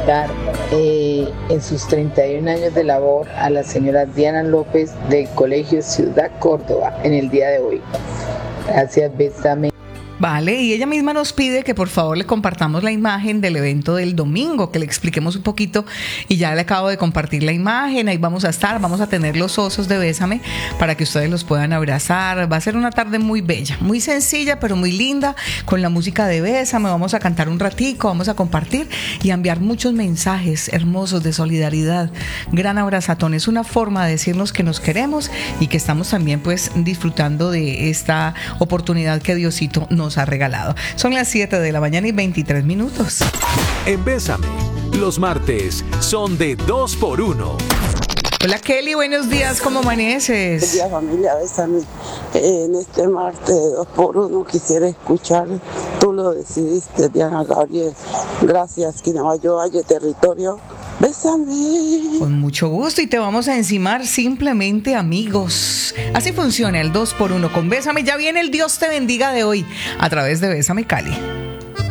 felicitar en sus 31 años de labor a la señora Diana López del Colegio Ciudad Córdoba en el día de hoy. Gracias, Bésame. Vale, y ella misma nos pide que por favor le compartamos la imagen del evento del domingo, que le expliquemos un poquito, y ya le acabo de compartir la imagen. Ahí vamos a estar, vamos a tener los osos de Bésame para que ustedes los puedan abrazar. Va a ser una tarde muy bella, muy sencilla pero muy linda, con la música de Bésame. Vamos a cantar un ratico, vamos a compartir y a enviar muchos mensajes hermosos de solidaridad. Gran abrazatón, es una forma de decirnos que nos queremos y que estamos también pues disfrutando de esta oportunidad que Diosito nos ha regalado. Son las 7 de la mañana y 23 minutos. En Bésame, los martes son de 2x1. Hola Kelly, buenos días, ¿cómo amaneces? Buen día, familia, Bésame. En este martes de 2x1 quisiera escuchar Tú lo decidiste, Diana Gabriel. Gracias, Quinabayo, Valle, Territorio. Bésame. Con mucho gusto, y te vamos a encimar simplemente, amigos. Así funciona el 2x1 con Bésame. Ya viene el Dios te bendiga de hoy a través de Bésame Cali.